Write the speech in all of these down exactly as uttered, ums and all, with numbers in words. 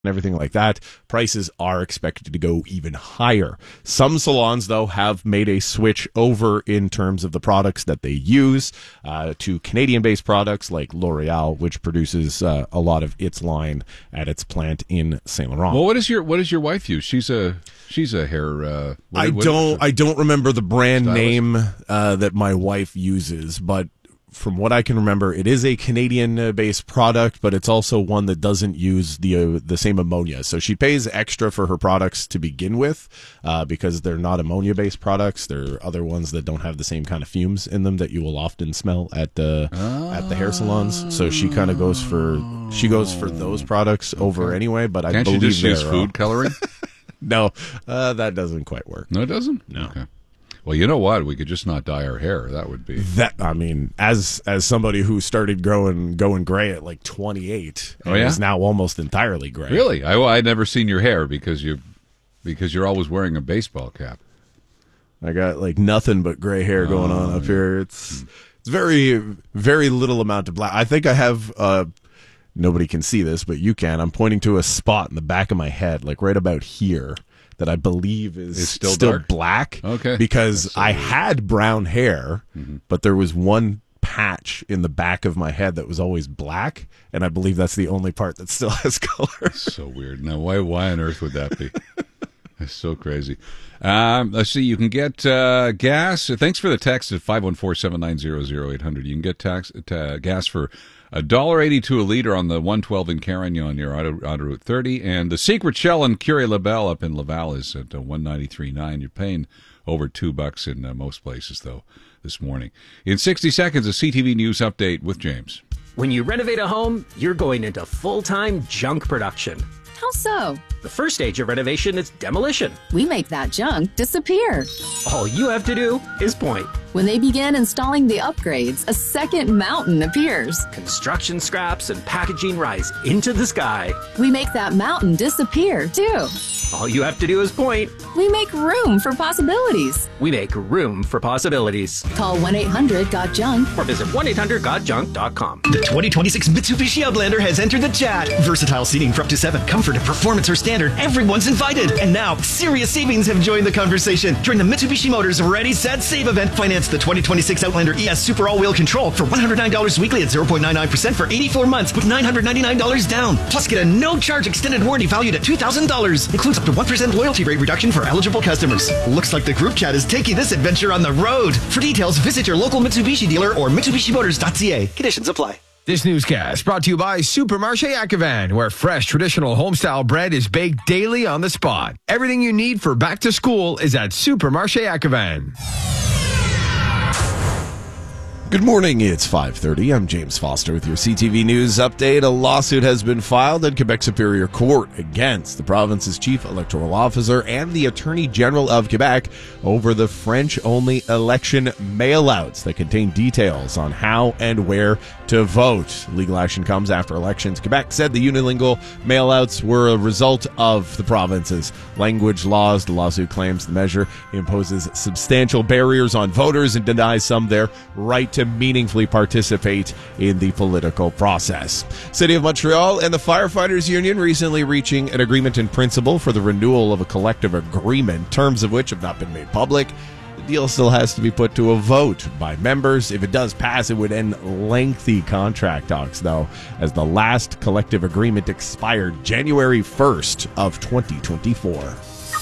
and everything like that, prices are expected to go even higher. Some salons, though, have made a switch over in terms of the products that they use uh, to Canadian-based products like L'Oreal, which produces uh, a lot of its line at its plant in Saint Laurent. Well, what is your what does your wife use? She's a she's a hair. Uh, what, I what, don't what, I don't remember the brand stylist? name uh, that my wife uses, but from what I can remember, it is a Canadian-based product, but it's also one that doesn't use the uh, the same ammonia. So she pays extra for her products to begin with uh, because they're not ammonia-based products. They're other ones that don't have the same kind of fumes in them that you will often smell at the oh. at the hair salons. So she kind of goes for she goes for those products over okay. anyway. But I Can't believe you just use uh, food coloring? No, uh, that doesn't quite work. No, it doesn't. No. Okay. Well, you know what? We could just not dye our hair. That would be that. I mean, as as somebody who started growing going gray at like twenty-eight, and oh, yeah? is now almost entirely gray. Really? I I never seen your hair because you because you're always wearing a baseball cap. I got like nothing but gray hair going oh, on up yeah. here. It's it's very very little amount of black. I think I have. Uh, nobody can see this, but you can. I'm pointing to a spot in the back of my head, like right about here, that I believe is it's still, still dark? black. Okay. Because so I weird. had brown hair, mm-hmm. but there was one patch in the back of my head that was always black, and I believe that's the only part that still has color. So weird. Now, why why on earth would that be? That's so crazy. Um, let's see. You can get uh, gas. Thanks for the text at five one four, seven nine zero, zero eight hundred. You can get tax, uh, gas for one dollar eighty-two a litre on the one twelve in Carignan near Auto Route thirty. And the Secret Shell in Curie Labelle up in Laval is at uh, one ninety-three point nine. You're paying over two bucks in uh, most places, though, this morning. In sixty seconds, a C T V News update with James. When you renovate a home, you're going into full-time junk production. How so? The first stage of renovation is demolition. We make that junk disappear. All you have to do is point. When they begin installing the upgrades, a second mountain appears. Construction scraps and packaging rise into the sky. We make that mountain disappear, too. All you have to do is point. We make room for possibilities. We make room for possibilities. Call one eight hundred got junk or visit one eight hundred got junk dot com. The twenty twenty-six Mitsubishi Outlander has entered the chat. Versatile seating for up to seven. Comfort and performance are standard. Everyone's invited. And now, serious savings have joined the conversation. During the Mitsubishi Motors Ready, Set, Save event, finance the twenty twenty-six Outlander E S Super All-Wheel Control for one hundred nine dollars weekly at zero point nine nine percent for eighty-four months with nine hundred ninety-nine dollars down. Plus, get a no-charge extended warranty valued at two thousand dollars. Includes up to one percent loyalty rate reduction for eligible customers. Looks like the group chat is taking this adventure on the road. For details, visit your local Mitsubishi dealer or Mitsubishi Motors dot c a. Conditions apply. This newscast brought to you by Supermarché Ackevan, where fresh traditional homestyle bread is baked daily on the spot. Everything you need for back to school is at Supermarché Ackevan. Good morning, it's five thirty. I'm James Foster with your C T V News update. A lawsuit has been filed at Quebec Superior Court against the province's chief electoral officer and the Attorney General of Quebec over the French-only election mailouts that contain details on how and where to vote. Legal action comes after elections. Quebec said the unilingual mailouts were a result of the province's language laws. The lawsuit claims the measure imposes substantial barriers on voters and denies some their right to to meaningfully participate in the political process. City of Montreal and the Firefighters Union recently reaching an agreement in principle for the renewal of a collective agreement, terms of which have not been made public. The deal still has to be put to a vote by members. If it does pass, it would end lengthy contract talks, though, as the last collective agreement expired January first of twenty twenty-four.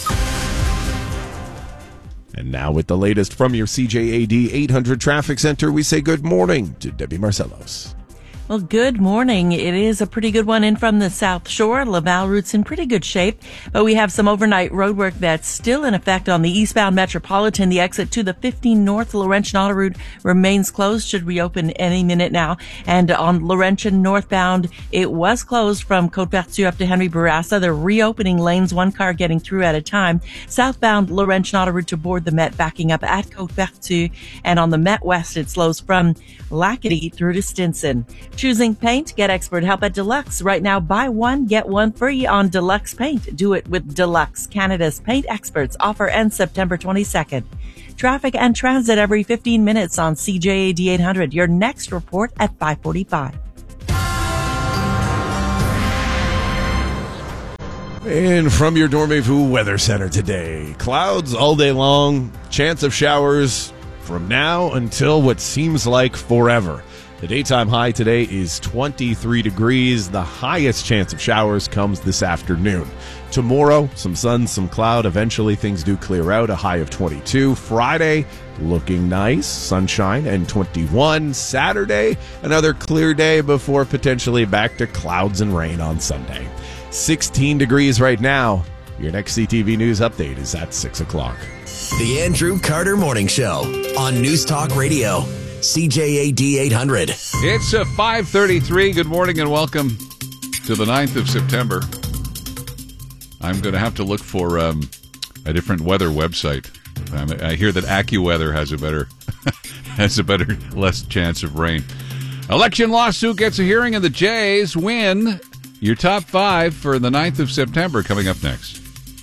And now with the latest from your C J A D eight hundred Traffic Center, we say good morning to Debbie Marcellos. Well, good morning. It is a pretty good one in from the South Shore. Laval route's in pretty good shape, but we have some overnight roadwork that's still in effect on the eastbound Metropolitan. The exit to the fifteen North Laurentian Auto Route remains closed, should reopen any minute now. And on Laurentian northbound, it was closed from Côte-Vertu up to Henry Bourassa. They're reopening lanes, one car getting through at a time. Southbound Laurentian Auto Route to board the Met backing up at Côte-Vertu. And on the Met West, it slows from Lackady through to Stinson. Choosing paint? Get expert help at Deluxe. Right now, buy one, get one free on Deluxe Paint. Do it with Deluxe, Canada's paint experts. Offer ends September twenty-second. Traffic and transit every fifteen minutes on C J A D eight hundred. Your next report at five forty-five. And from your Dormez-vous Weather Center today, clouds all day long, chance of showers from now until what seems like forever. The daytime high today is twenty-three degrees. The highest chance of showers comes this afternoon. Tomorrow, some sun, some cloud. Eventually, things do clear out. A high of twenty-two. Friday, looking nice. Sunshine and twenty-one. Saturday, another clear day before potentially back to clouds and rain on Sunday. sixteen degrees right now. Your next C T V News update is at six o'clock. The Andrew Carter Morning Show on News Talk Radio, C J A D eight hundred. It's a five thirty-three. Good morning and welcome to the ninth of September. I'm going to have to look for um, a different weather website. Um, I hear that AccuWeather has a better, has a better, less chance of rain. Election lawsuit gets a hearing and the Jays win. Your top five for the ninth of September coming up next.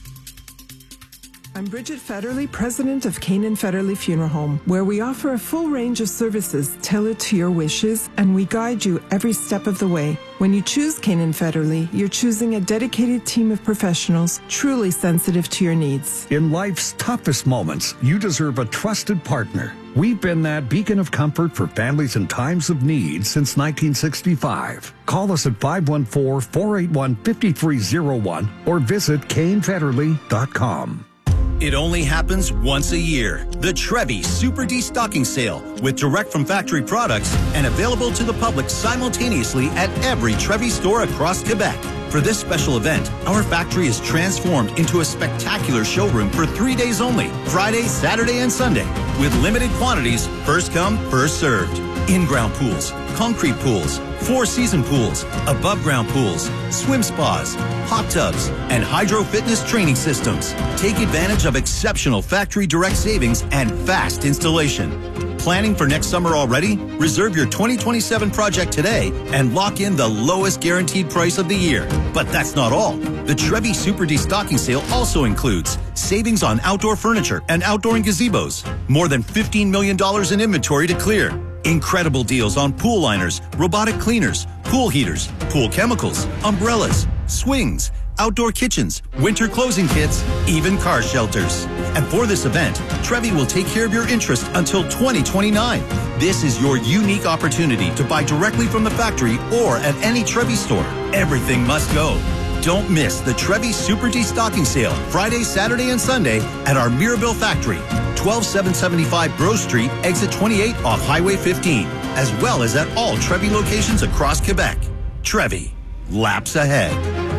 I'm Bridget Federley, president of Canaan Federley Funeral Home, where we offer a full range of services tailored to your wishes, and we guide you every step of the way. When you choose Canaan Federley, you're choosing a dedicated team of professionals truly sensitive to your needs. In life's toughest moments, you deserve a trusted partner. We've been that beacon of comfort for families in times of need since nineteen sixty-five. Call us at five one four, four eight one, five three zero one or visit Kane Federley dot com. It only happens once a year. The Trevi Super Destocking Sale with direct from factory products and available to the public simultaneously at every Trevi store across Quebec. For this special event, our factory is transformed into a spectacular showroom for three days only, Friday, Saturday, and Sunday, with limited quantities, first come, first served. In-ground pools, concrete pools, four-season pools, above-ground pools, swim spas, hot tubs, and hydro fitness training systems. Take advantage of exceptional factory direct savings and fast installation. Planning for next summer already? Reserve your twenty twenty-seven project today and lock in the lowest guaranteed price of the year. But that's not all. The Trevi Super Destocking Sale also includes savings on outdoor furniture and outdoor gazebos. More than fifteen million dollars in inventory to clear. Incredible deals on pool liners, robotic cleaners, pool heaters, pool chemicals, umbrellas, swings, outdoor kitchens, winter closing kits, even car shelters. And for this event, Trevi will take care of your interest until twenty twenty-nine. This is your unique opportunity to buy directly from the factory or at any Trevi store. Everything must go. Don't miss the Trevi Super Destocking Sale Friday, Saturday, and Sunday at our Mirabel factory, twelve seven seventy-five Grove Street, exit twenty-eight off Highway fifteen, as well as at all Trevi locations across Quebec. Trevi, laps ahead.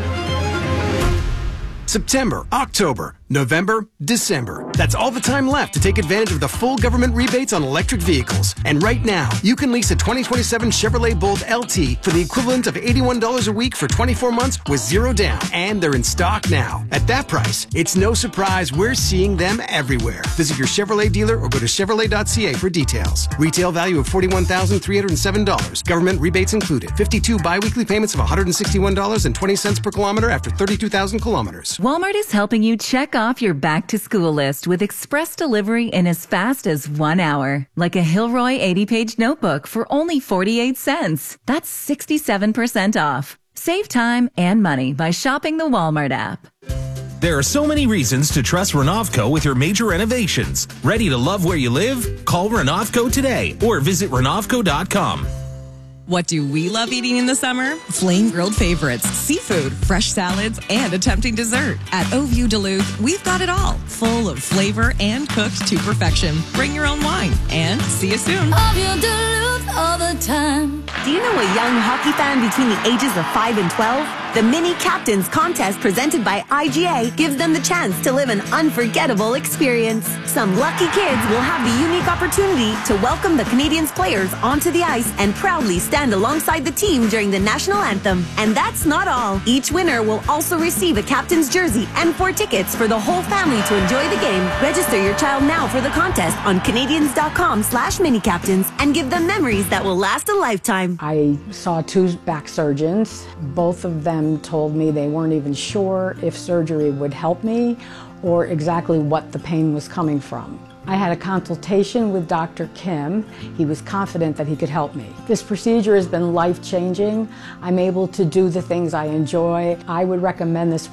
September, October, November, December. That's all the time left to take advantage of the full government rebates on electric vehicles. And right now, you can lease a twenty twenty-seven Chevrolet Bolt L T for the equivalent of eighty-one dollars a week for twenty-four months with zero down. And they're in stock now. At that price, it's no surprise we're seeing them everywhere. Visit your Chevrolet dealer or go to Chevrolet dot C A for details. Retail value of forty-one thousand three hundred seven dollars. Government rebates included. fifty-two biweekly payments of one hundred sixty-one dollars and twenty cents per kilometer after thirty-two thousand kilometers. Walmart is helping you check off your back-to-school list with express delivery in as fast as one hour. Like a Hilroy eighty-page notebook for only forty-eight cents. That's sixty-seven percent off. Save time and money by shopping the Walmart app. There are so many reasons to trust Renovco with your major renovations. Ready to love where you live? Call Renovco today or visit Renovco dot com. What do we love eating in the summer? Flame grilled favorites, seafood, fresh salads, and a tempting dessert. At Au View Duluth, we've got it all, full of flavor and cooked to perfection. Bring your own wine and see you soon. Au View Duluth all the time. Do you know a young hockey fan between the ages of five and twelve? The Mini Captains contest presented by I G A gives them the chance to live an unforgettable experience. Some lucky kids will have the unique opportunity to welcome the Canadiens players onto the ice and proudly stand alongside the team during the national anthem. And that's not all. Each winner will also receive a captain's jersey and four tickets for the whole family to enjoy the game. Register your child now for the contest on Canadiens dot com slash mini captains and give them memories that will last a lifetime. I saw two back surgeons. Both of them told me they weren't even sure if surgery would help me or exactly what the pain was coming from. I had a consultation with Doctor Kim. He was confident that he could help me. This procedure has been life-changing. I'm able to do the things I enjoy. I would recommend this